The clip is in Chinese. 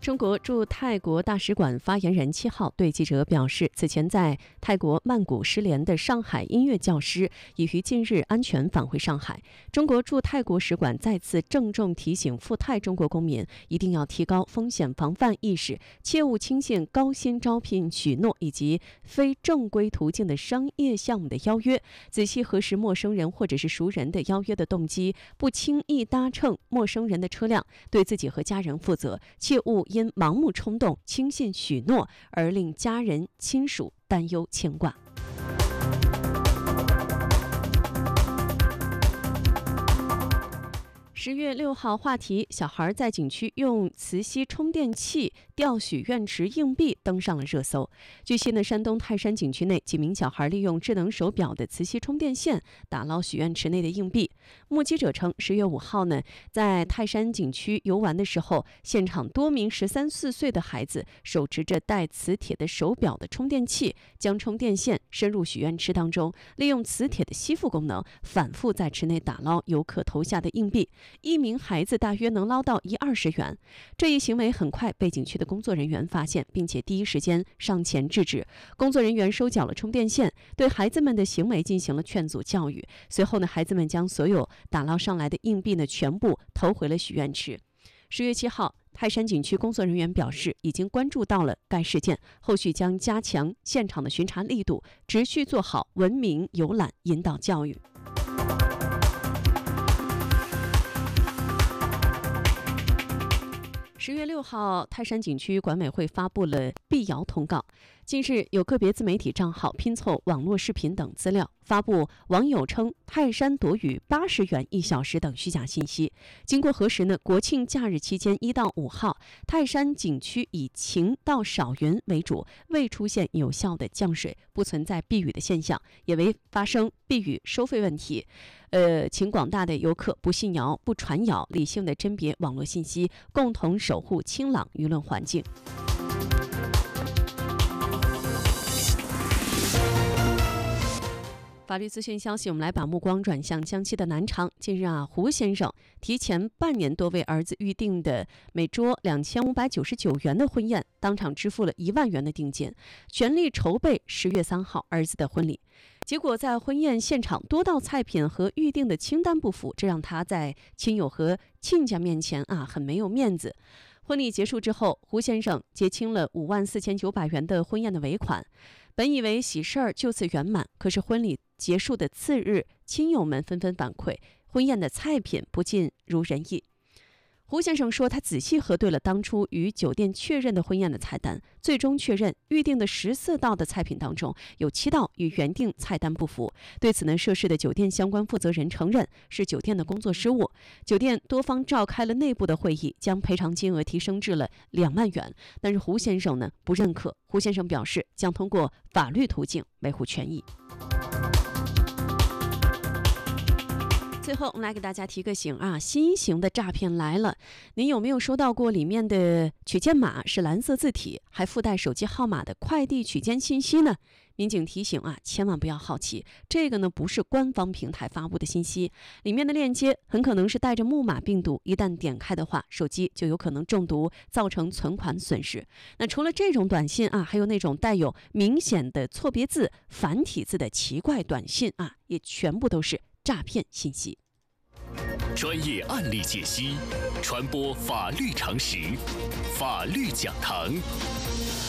中国驻泰国大使馆发言人7号对记者表示，此前在泰国曼谷失联的上海音乐教师已于近日安全返回上海。中国驻泰国使馆再次郑重提醒赴泰中国公民，一定要提高风险防范意识，切勿轻信高薪招聘许诺以及非正规途径的商业项目的邀约，仔细核实陌生人或者是熟人的邀约的动机，不轻易搭乘陌生人的车辆，对自己和家人负责，切勿因盲目冲动、轻信许诺而令家人亲属担忧牵挂。10月6号，话题小孩在景区用磁吸充电器吊许愿池硬币登上了热搜。据悉呢，山东泰山景区内几名小孩利用智能手表的磁吸充电线打捞许愿池内的硬币。目击者称，10月5号呢，在泰山景区游玩的时候，现场多名13、14岁的孩子手持着带磁铁的手表的充电器，将充电线深入许愿池当中，利用磁铁的吸附功能，反复在池内打捞游客投下的硬币。一名孩子大约能捞到120元。这一行为很快被景区的工作人员发现，并且第一时间上前制止。工作人员收缴了充电线，对孩子们的行为进行了劝阻教育。随后呢，孩子们将所有打捞上来的硬币呢全部投回了许愿池。10月7号，泰山景区工作人员表示，已经关注到了该事件，后续将加强现场的巡查力度，持续做好文明游览引导教育。10月6号，泰山景区管委会发布了辟谣通告。近日，有个别自媒体账号拼凑网络视频等资料，发布网友称泰山躲雨80元1小时等虚假信息。经过核实呢，国庆假日期间1到5号，泰山景区以晴到少云为主，未出现有效的降水，不存在避雨的现象，也未发生避雨收费问题。请广大的游客不信谣、不传谣，理性的甄别网络信息，共同守护清朗舆论环境。法律资讯消息，我们来把目光转向江西的南昌。近日胡先生提前半年多为儿子预定的每桌2599元的婚宴，当场支付了1万元的定金，全力筹备10月3号儿子的婚礼。结果在婚宴现场多道菜品和预定的清单不符，这让他在亲友和亲家面前很没有面子。婚礼结束之后，胡先生结清了54900元的婚宴的尾款。本以为喜事儿就此圆满，可是婚礼结束的次日，亲友们纷纷反馈婚宴的菜品不尽如人意。胡先生说，他仔细核对了当初与酒店确认的婚宴的菜单，最终确认预定的14道的菜品当中有7道与原定菜单不符。对此呢，涉事的酒店相关负责人承认是酒店的工作失误。酒店多方召开了内部的会议，将赔偿金额提升至了2万元。但是胡先生呢不认可，胡先生表示将通过法律途径维护权益。最后，我们来给大家提个醒新型的诈骗来了。您有没有收到过里面的取件码是蓝色字体，还附带手机号码的快递取件信息呢？民警提醒千万不要好奇，这个呢不是官方平台发布的信息，里面的链接很可能是带着木马病毒，一旦点开的话，手机就有可能中毒，造成存款损失。那除了这种短信还有那种带有明显的错别字、繁体字的奇怪短信也全部都是诈骗信息。 专业案例解析，传播法律常识，法律讲堂。